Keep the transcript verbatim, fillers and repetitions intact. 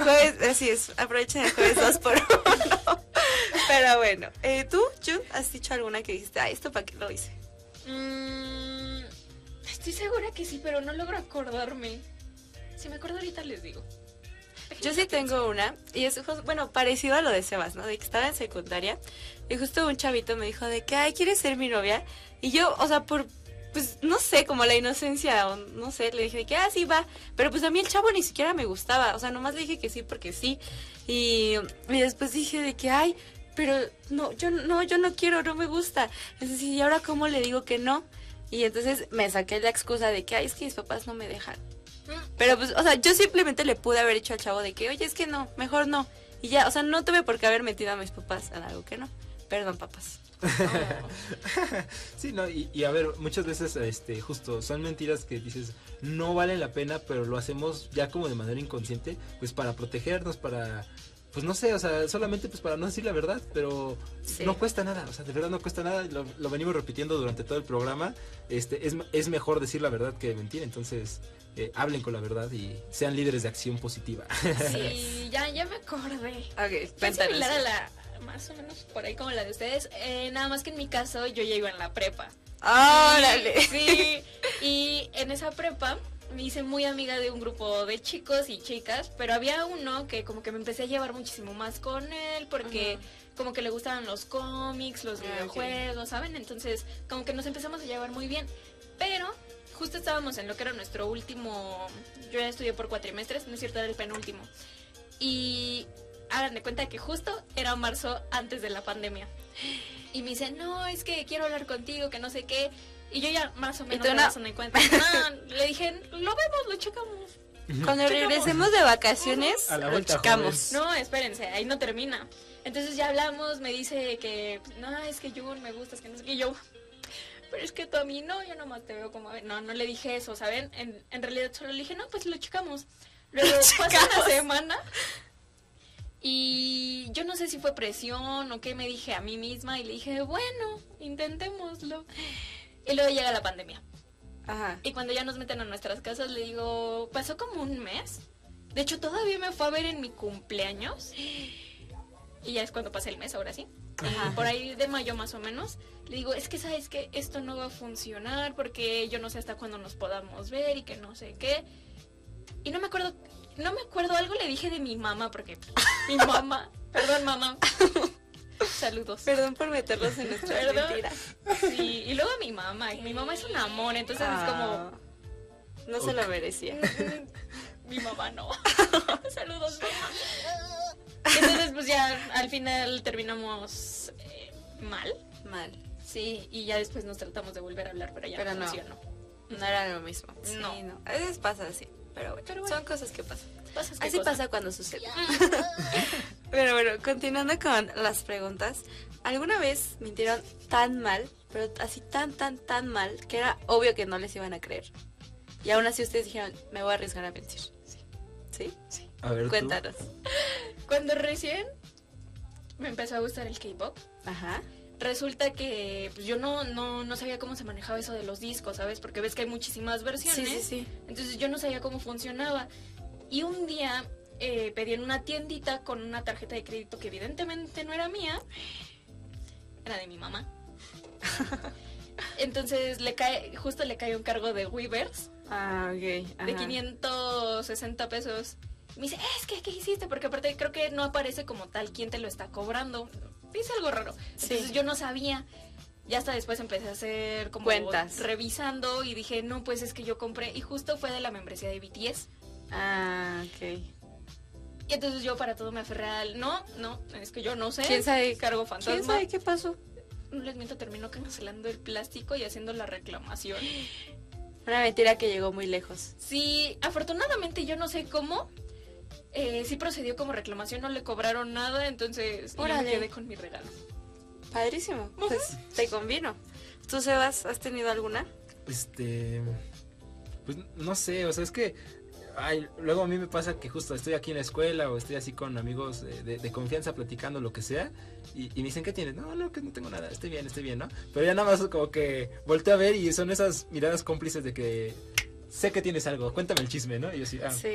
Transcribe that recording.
jueves, así es, aprovechen el jueves dos por uno. Pero bueno, eh, ¿tú, Jun, has dicho alguna que dijiste, ah, esto para qué lo hice? Mm, estoy segura que sí, pero no logro acordarme. Si me acuerdo ahorita les digo. Yo sí tengo una, y es, bueno, parecido a lo de Sebas, ¿no? De que estaba en secundaria, y justo un chavito me dijo de que, ay, ¿quieres ser mi novia? Y yo, o sea, por, pues, no sé, como la inocencia, o no sé, le dije de que, ah, sí, va. Pero pues a mí el chavo ni siquiera me gustaba, o sea, nomás le dije que sí porque sí. Y, y después dije de que, ay, pero no, yo no, yo no quiero, no me gusta. Entonces, ¿y ahora cómo le digo que no? Y entonces me saqué la excusa de que, ay, es que mis papás no me dejan. Pero pues, o sea, yo simplemente le pude haber dicho al chavo de que, oye, es que no, mejor no. Y ya, o sea, no tuve por qué haber metido a mis papás en algo que no. Perdón, papás. Oh. Sí, no, y, y a ver, muchas veces, este, justo, son mentiras que dices, no valen la pena, pero lo hacemos ya como de manera inconsciente, pues para protegernos, para... Pues no sé, o sea, solamente pues para no decir la verdad, pero sí. No cuesta nada, o sea, de verdad no cuesta nada, lo, lo venimos repitiendo durante todo el programa, este, es, es mejor decir la verdad que mentir, entonces eh, hablen con la verdad y sean líderes de acción positiva. Sí, ya, ya me acordé. Ok, fue similar a la, más o menos por ahí como la de ustedes, eh, nada más que en mi caso yo ya iba en la prepa. ¡Órale! Sí, y en esa prepa me hice muy amiga de un grupo de chicos y chicas, pero había uno que como que me empecé a llevar muchísimo más con él porque uh-huh. como que le gustaban los cómics, los videojuegos, okay. ¿saben? Entonces como que nos empezamos a llevar muy bien, pero justo estábamos en lo que era nuestro último, yo ya estudié por cuatrimestres, no es cierto, era el penúltimo, y hagan de cuenta que justo era marzo antes de la pandemia, y me dice, no, es que quiero hablar contigo, que no sé qué. Y yo ya más o menos me di cuenta. No, le dije, lo vemos, lo checamos. Cuando checamos. Regresemos de vacaciones, a la lo checamos. No, espérense, ahí no termina. Entonces ya hablamos, me dice que, no, es que Jun, me gustas, que no sé qué. Y yo, pero es que tú a mí no, yo nomás te veo como... No, no le dije eso, ¿saben? En, en realidad solo le dije, no, pues lo checamos. Luego pasa una semana y yo no sé si fue presión o qué, me dije a mí misma y le dije, bueno, intentémoslo. Y luego llega la pandemia. Ajá. Y cuando ya nos meten a nuestras casas, le digo, pasó como un mes. De hecho, todavía me fue a ver en mi cumpleaños. Y ya es cuando pasé el mes, ahora sí. Ajá. Y por ahí de mayo más o menos, le digo, es que sabes que esto no va a funcionar porque yo no sé hasta cuándo nos podamos ver y que no sé qué. Y no me acuerdo, no me acuerdo, algo le dije de mi mamá, porque mi mamá, perdón mamá. Saludos. Perdón por meterlos en nuestra mentira. Sí, y luego mi mamá, mi mamá es un amor, entonces ah, es como... No okay. se lo merecía. Mi mamá no. Saludos, mamá. Entonces pues ya al final terminamos eh, mal. Mal. Sí, y ya después nos tratamos de volver a hablar, pero ya pero no, no funcionó. No era lo mismo. Sí, no. no. A veces pasa así, pero bueno, pero bueno. Son cosas que pasan. Pasas así cosa. pasa cuando sucede. Pero bueno, continuando con las preguntas. ¿Alguna vez mintieron tan mal, pero así tan, tan, tan mal, que era obvio que no les iban a creer? Y aún así ustedes dijeron, me voy a arriesgar a mentir. Sí. ¿Sí? Sí. A ver, cuéntanos. ¿tú? Cuando recién me empezó a gustar el K-pop. Ajá. Resulta que pues, yo no, no, no sabía cómo se manejaba eso de los discos, ¿sabes? Porque ves que hay muchísimas versiones. Sí, sí, sí. Entonces yo no sabía cómo funcionaba. Y un día eh, pedí en una tiendita con una tarjeta de crédito que evidentemente no era mía. Era de mi mamá. Entonces le cae, justo le cae un cargo de Weavers. Ah, ok. Ajá. De quinientos sesenta pesos. Me dice, es que, ¿qué hiciste? Porque aparte creo que no aparece como tal quién te lo está cobrando. Dice algo raro. Entonces sí. Yo no sabía. Ya hasta después empecé a hacer como cuentas, revisando y dije, no, pues es que yo compré. Y justo fue de la membresía de B T S. Ah, ok. Y entonces yo para todo me aferré al, no, no, es que yo no sé. ¿Quién sabe? Cargo fantasma. ¿Quién sabe qué pasó? No les miento, terminó cancelando el plástico y haciendo la reclamación. Una mentira que llegó muy lejos. Sí, afortunadamente yo no sé cómo. Eh, sí procedió como reclamación, no le cobraron nada, entonces yo me quedé con mi regalo. Padrísimo, uh-huh. Pues te convino. ¿Tú, Sebas, has tenido alguna? Este, pues no sé, o sea, es que ay, luego a mí me pasa que justo estoy aquí en la escuela o estoy así con amigos de, de, de confianza platicando lo que sea y, y me dicen, ¿qué tienes? No, no, que no tengo nada, estoy bien, estoy bien, ¿no? Pero ya nada más como que volteo a ver y son esas miradas cómplices de que sé que tienes algo, cuéntame el chisme, ¿no? Y yo así, ah, sí.